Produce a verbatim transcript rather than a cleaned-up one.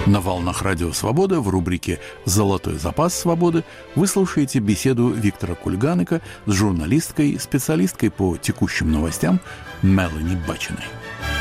На волнах Радио Свобода в рубрике «Золотой запас свободы» вы слушаете беседу Виктора Кульганыка с журналисткой, специалисткой по текущим новостям Мелани Бачиной.